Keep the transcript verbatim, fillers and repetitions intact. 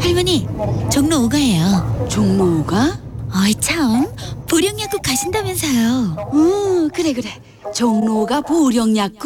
할머니, 종로 오가예요. 종로가? 어이 참, 보령약국 가신다면서요. 어, 그래 그래. 종로가 보령약국?